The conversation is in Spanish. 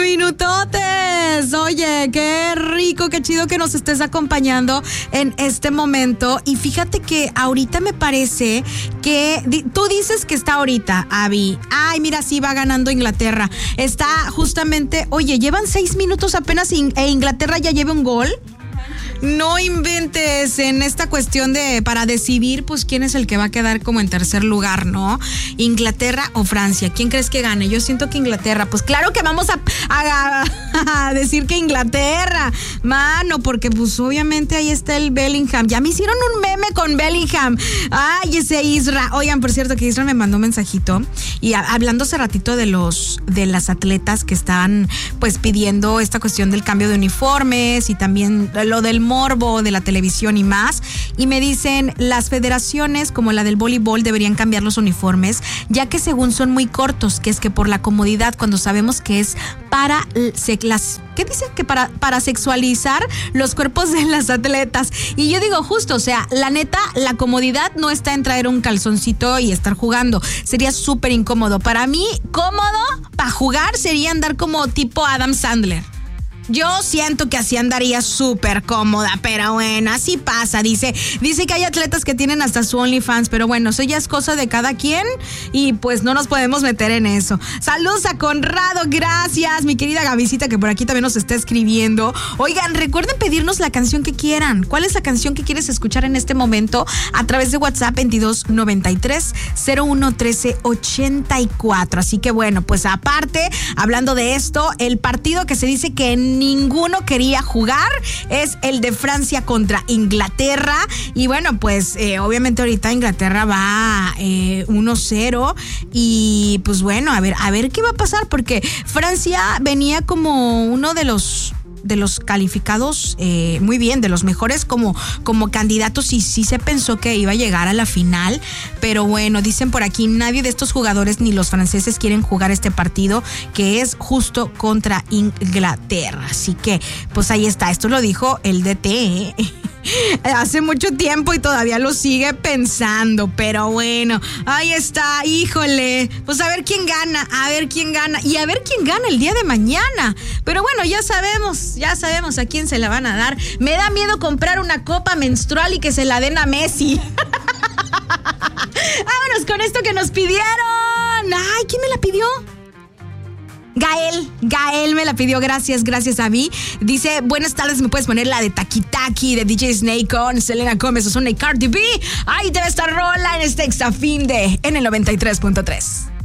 minutotes. Oye, qué rico, qué chido que nos estés acompañando en este momento. Y fíjate que ahorita me parece que tú dices que está ahorita, Abby. Ay, mira, sí va ganando Inglaterra. Está justamente, oye, llevan 6 minutos apenas e Inglaterra ya lleva un gol. No inventes en esta cuestión para decidir pues quién es el que va a quedar como en tercer lugar, ¿no? Inglaterra o Francia. ¿Quién crees que gane? Yo siento que Inglaterra. Pues claro que vamos a decir que Inglaterra, mano, porque pues obviamente ahí está el Bellingham. Ya me hicieron un meme con Bellingham. Ay, ese Isra. Oigan, por cierto que Isra me mandó un mensajito y hablando hace ratito de las atletas que estaban pues pidiendo esta cuestión del cambio de uniformes y también lo del morbo de la televisión y más, y me dicen las federaciones como la del voleibol deberían cambiar los uniformes ya que según son muy cortos, que es que por la comodidad cuando sabemos que es para ¿qué dice? Que para sexualizar los cuerpos de las atletas. Y yo digo justo, o sea, la neta, la comodidad no está en traer un calzoncito y estar jugando, sería súper incómodo. Para mí, cómodo para jugar sería andar como tipo Adam Sandler. Yo siento que así andaría súper cómoda, pero bueno, así pasa. Dice que hay atletas que tienen hasta su OnlyFans, pero bueno, eso ya es cosa de cada quien y pues no nos podemos meter en eso. Saludos a Conrado, gracias, mi querida Gavisita que por aquí también nos está escribiendo. Oigan, recuerden pedirnos la canción que quieran. ¿Cuál es la canción que quieres escuchar en este momento? A través de WhatsApp 2293-011384. Así que bueno, pues aparte, hablando de esto, el partido que se dice que ninguno quería jugar es el de Francia contra Inglaterra. Y bueno, pues obviamente ahorita Inglaterra va 1-0 y pues bueno, a ver qué va a pasar, porque Francia venía como uno de los calificados muy bien, de los mejores como candidatos, y sí se pensó que iba a llegar a la final, pero bueno, dicen por aquí, nadie de estos jugadores ni los franceses quieren jugar este partido que es justo contra Inglaterra, así que pues ahí está, esto lo dijo el DT hace mucho tiempo y todavía lo sigue pensando, pero bueno, ahí está, híjole, pues a ver quién gana y a ver quién gana el día de mañana, pero bueno, ya sabemos a quién se la van a dar. Me da miedo comprar una copa menstrual y que se la den a Messi. Vámonos con esto que nos pidieron. Ay, ¿quién me la pidió? Gael me la pidió, gracias a mí. Dice, buenas tardes, ¿me puedes poner la de Taki Taki de DJ Snake con Selena Gomez, Ozuna y Cardi B? Ahí debe estar rola en este extra fin de en el 93.3.